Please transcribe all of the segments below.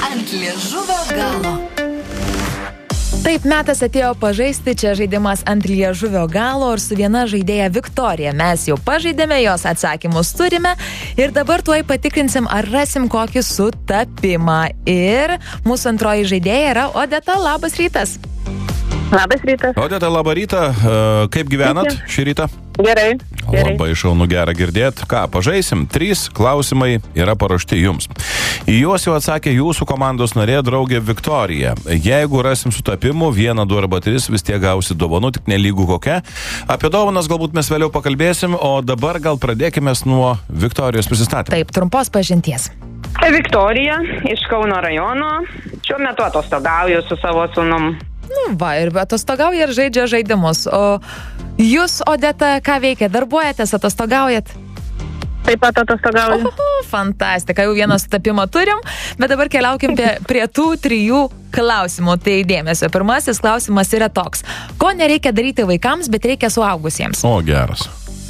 Ant liežuvio galo. Taip, metas atėjo pažaisti, čia žaidimas ant liežuvio galo ir su viena žaidėja Viktorija. Mes jau pažaidėme, jos atsakymus turime ir dabar tuoj patikrinsim, ar rasim kokį sutapimą. Ir mūsų antroji žaidėja yra Odeta. Labas rytas. Labas rytas. Odeta, labą rytą. Kaip gyvenat šį rytą? Gerai. Labai šaunu, gera girdėt. Ką, pažaisim? 3 klausimai yra paruošti jums. Į juos jau atsakė jūsų komandos narė draugė Viktorija. Jeigu rasim sutapimų, 1, 2 arba 3, vis tiek gausi dovanų, tik nelygų kokia. Apie dovanas galbūt mes vėliau pakalbėsim, o dabar gal pradėkime nuo Viktorijos prisistatymą. Taip, trumpos pažinties. Viktorija iš Kauno rajono. Šiuo metu atostogauju su savo sūnum. Va, ir atostogauja ir žaidžia žaidimus. O jūs, Odeta, ką veikia? Darbuojatės, atostogaujat? Taip pat atostogauju. Fantastika, jau vieną sutapimą turim, bet dabar keliaukim prie tų 3 klausimų. Tai dėmesio. Pirmasis klausimas yra toks. Ko nereikia daryti vaikams, bet reikia suaugusiems? O, geras.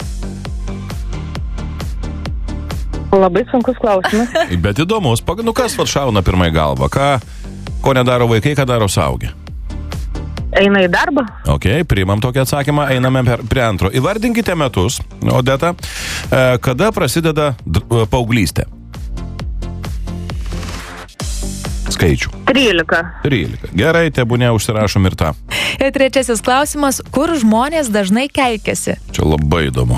Labai sunkus klausimas. Bet įdomus. Kas šauna pirmai galvą? Ko nedaro vaikai, ką daro suaugę? Eina į darbą. Ok, priimam tokį atsakymą, einame prie antro. Įvardinkite metus, Odeta, kada prasideda paauglystė. Skaičių. 13. Gerai, tebūnė, užsirašom ir tą. Ir trečiasis klausimas, kur žmonės dažnai keikiasi? Čia labai įdomu.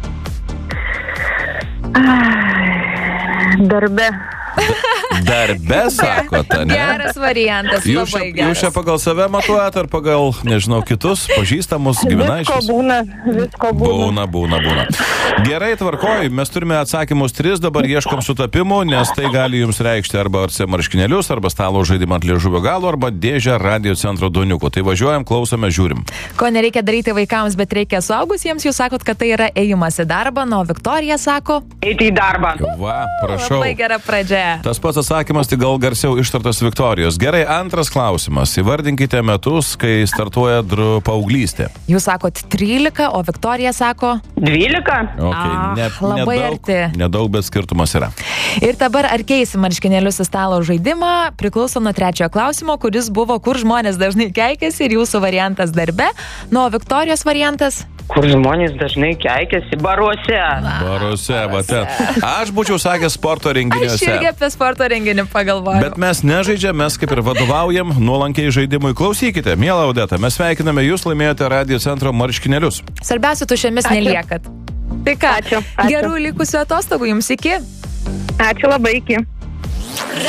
Darbe. Darbe, sakote, ne? Geras variantas, labai geras. Jūs čia pagal save matuojat ar pagal, nežinau, kitus pažįstamus giminaičius? Visko būna. Būna. Gerai, tvarkoj, mes turime atsakymus 3, dabar ieškom sutapimų, nes tai gali jums reikšti arba marškinėlius, arba stalo žaidimą ant liežuvio galo, arba dėžę radio centro duoniukų. Tai važiuojam, klausome, žiūrim. Ko nereikia daryti vaikams, bet reikia suaugusiems, jūs sakot, kad tai yra ėjimas į darbą, o Viktorija sako... Eiti į darbą. Va, prašau. Labai gera pradžia. Tas pats atsakymas, tik gal garsiau ištartas Viktorijos. Gerai, antras klausimas. Įvardinkite metus, kai startuoja paauglystė. Jūs sakot 13, o Viktorija sako... 12. Okay, labai arti. Nedaug, bet skirtumas yra. Ir dabar ar keisi marškinėlius į stalo žaidimą, priklauso nuo trečiojo klausimo, kuris buvo, kur žmonės dažnai keikiasi, ir jūsų variantas darbe. Nuo Viktorijos variantas... Kur žmonės dažnai keikiasi? Baruose. Va ten. Aš būčiau sakęs sporto renginiuose. Aš irgi apie sporto renginį pagalvojau. Bet mes nežaidžiam, mes kaip ir vadovaujam nuolankiai žaidimui. Klausykite, miela Odeta, mes sveikiname jūs, laimėjote radio centro marškinėlius. Svarbiausia, tuščiamis neliekat. Tai ką? Ačiū. Gerų likusių atostogų jums, iki. Ačiū labai, iki.